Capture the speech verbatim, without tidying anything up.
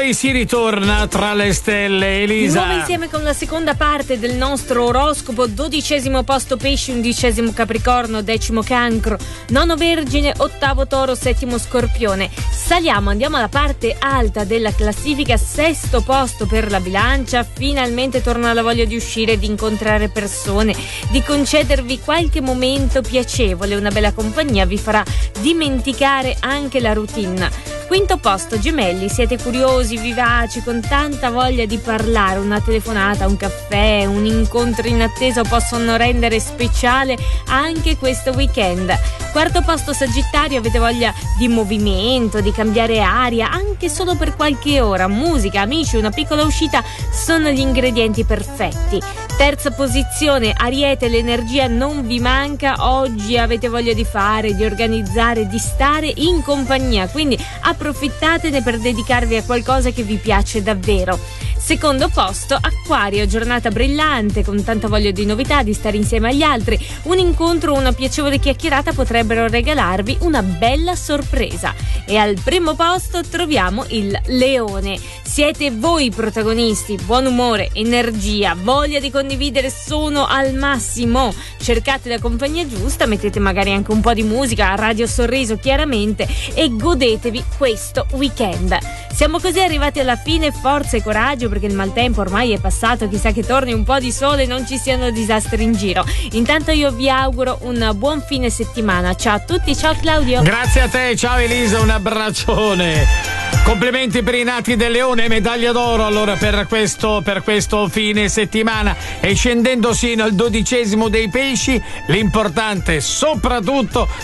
poi si ritorna tra le stelle. Elisa. Di nuovo insieme con la seconda parte del nostro oroscopo. Dodicesimo posto pesci, undicesimo capricorno, decimo cancro, nono vergine, ottavo toro, settimo scorpione. Saliamo, andiamo alla parte alta della classifica. Sesto posto per la bilancia. Finalmente torna la voglia di uscire, di incontrare persone, di concedervi qualche momento piacevole. Una bella compagnia vi farà dimenticare anche la routine. Quinto posto, gemelli, siete curiosi, vivaci, con tanta voglia di parlare. Una telefonata, un caffè, un incontro inatteso possono rendere speciale anche questo weekend. Quarto posto, sagittario, avete voglia di movimento, di cambiare aria, anche solo per qualche ora. Musica, amici, una piccola uscita sono gli ingredienti perfetti. Terza posizione, ariete, l'energia non vi manca. Oggi avete voglia di fare, di organizzare, di stare in compagnia, quindi approfittatene per dedicarvi a qualcosa che vi piace davvero. Secondo posto, acquario, giornata brillante, con tanta voglia di novità, di stare insieme agli altri. Un incontro o una piacevole chiacchierata potrebbero regalarvi una bella sorpresa. E al primo posto troviamo il leone. Siete voi i protagonisti, buon umore, energia, voglia di condividere sono al massimo. Cercate la compagnia giusta, mettete magari anche un po' di musica, Radio Sorriso chiaramente, e godetevi questo weekend. Siamo così arrivati alla fine, forza e coraggio, perché il maltempo ormai è passato, chissà che torni un po' di sole e non ci siano disastri in giro. Intanto io vi auguro un buon fine settimana. Ciao a tutti, ciao Claudio. Grazie a te, ciao Elisa, un abbraccione. Complimenti per i nati del leone, medaglia d'oro allora per questo, per questo fine settimana. E scendendo sino al dodicesimo dei pesci, l'importante soprattutto